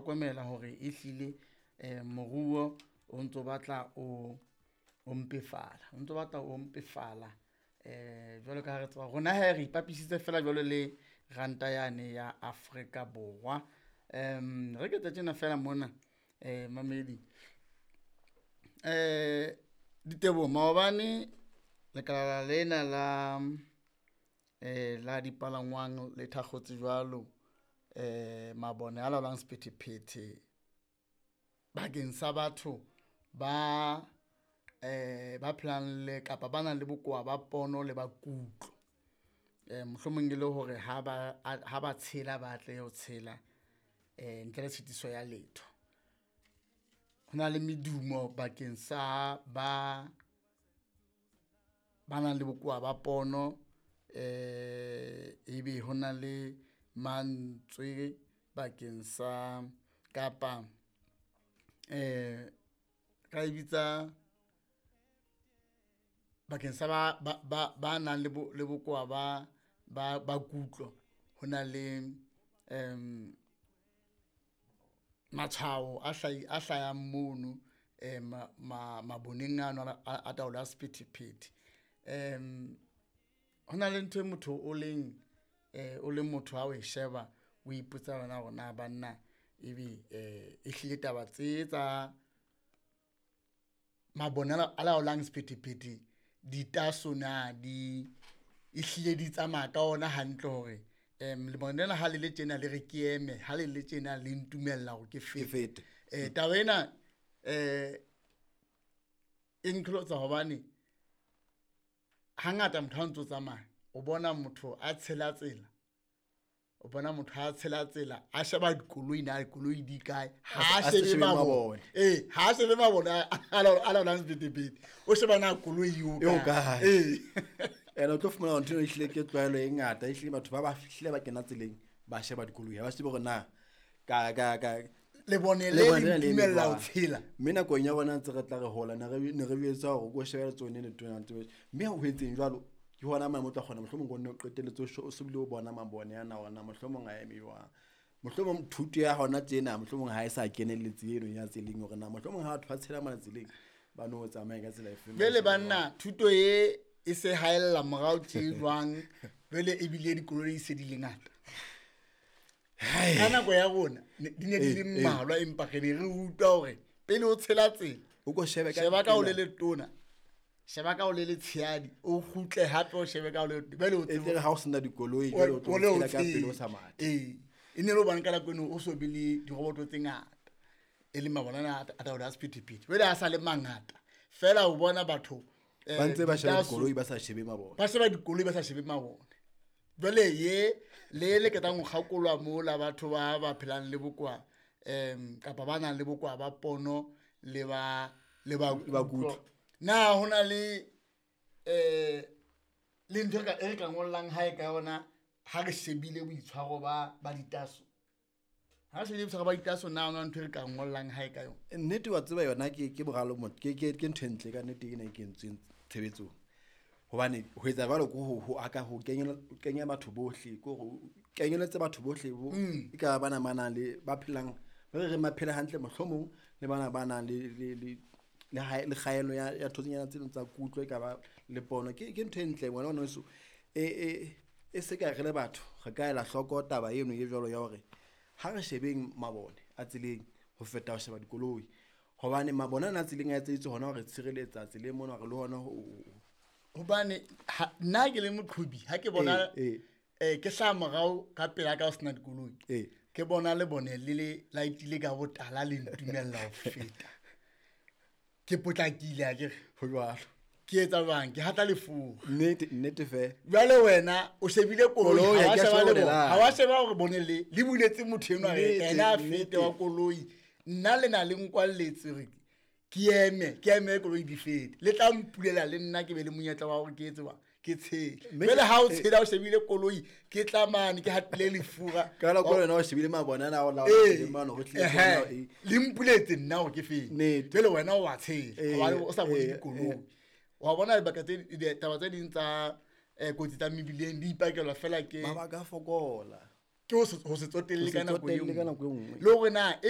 hlokomela hore e hlile moruo o ntso batla o mpefala jwalo ka ha re tseba rona ha re ipapisitse fela jwalo le ranta yane ya Afrika Borwa re ke tjena fela mona mamedi ditebo maobane lekala lena la dipalangwang le thakgotse jwalo mabone a laolang sephethephethe bakeng sa batho ba phelang le kapa ba nang le bokowa ba pono le ba kutlo mohlomong e le hore ha ba tshela ba tle ho tshela ntle le tshitiso ya letho. Ho na le medumo bakeng sa ba nang le bokowa ba pono ebe ho na le mantswe bakeng sa kapa ka ibitsa bakeng sa ba nang le bokowa ba kutlo. Ho na le matshwao a hlayang mono maboneng ano a taolo ya sephethephethe. Ho na le ntho e motho o leng motho ha o e sheba o ipotsa hore na banna ebe e hlile taba tsa mabone a laolang sephethephethe ditaso na e hlile di tsamaya ka ona hantle hore lebone lena ha le le tjena le re ke eme ha le le tjena le ntumella hore ke fete taba ena e ntlotsa hobane hangata motho a ntso tsamaya o bona motho a tshela tsela a sheba dikoloi na dikoloi di kae ha shebe mabone ha shebe mabone a laolang sephethephethe o sheba na koloi yo kae ena o tlo fumana ntho e hlile ke tlwaelo e ngata e hlile batho ba hlile ba kena tseleng ba sheba dikoloi ha ba shebe gore na ka le bone le dumella ho tshela mme nakong ya bona ntse re tla re hola ne re bietsa hore go shebela tsone ne tona mme ho etseng jwalo ke hona maemo tla khona mohlomong go nne o qetelletse o sebile o bona mabone yana ona mohlomong a emiwa mohlomong thuto ya hona tjena mohlomong ha e sa kenelletse eno ya tseleng hore na mohlomong ha batho ba tshela mana tseleng ba no tsamaya ka tsela e feng le banna thuto e se haella morao tjwang bele e bile dikoloi se di lengata kana go ya rona di ne di le mmalwa empa ke re utlwa hore pele o tshela tsela o go shebe ka o le letona sheba ka o le tshiadi o khutle hape o shebe ka o le bele o tsela ha o sena dikoloi o tlo ka pele o sa mate e ne lo bana ka la kweno o so bile diroboto tse ngata e le mabona a taola sephethephethe bele a sa le mangata fela o bona batho ba ntse ba sheba dikoloi ba sa shebe mabone bele ye le ke tang go gakolwa mo la batho ba phelang le bokowa kapa ba nang le bokowa ba pono le ba kutlo na hona le ntho e ka ngollang hae ka yona ha re shebile boitshwaro ba ditaso ha se le boitshwaro ba ditaso na hona ntho e ka ngollang hae ka yona nnete wa tseba yona ke bogalo mo ke ntho entle ka nnete ena ke ntseng tshebetso hobane ho etsa jalo go aka ho kenya batho bohle go kenyeletse batho bohle bo e ka bana manang le ba phelang re maphela hantle mohlomong le bana le khaelo ya thotsinyana tse tsa kutlo e ka ba le pono ke ntho entle bona ona so e se ka re le batho re ka ela hloko taba eno ye jwalo ya hore ha re shebeng mabone a tseleng ho feta ho sheba dikoloi hobane mabone a tseleng a etsetsa hona hore tshireletsa tseleng mona re le hona hobane nna ke le moqhobi ha ke bona ke sa morao ka pela ka sena dikoloi ke bona le bone le lightile ka botala le ntumella ho feta ke potlakile a ke ho jwalo ke etsa bang ke hata lefu nnete fe jwale wena o shebile koloi ha wa sheba hore bone le buletse motho enwa ena fete wa koloi nna le na le nkwalletse re ke eme koloi di fete le tla mpulela le nna ke be le monyetla wa hore ke etse ba ke tshele bele ha o tshela o shebile koloi ke tla mane ke hatile lefura ka la koloi na o shebile mabona na o la le mano go tlile le mpuletse nna o ke fete bele wena o wa tshela o sa bone koloi wa bona ba ka tse taba tse ding tsa kotsi tsa mebileng di ipakelwa fela ke ba ka fokola ke ho se tsotelle ka nako e nngwe le hore na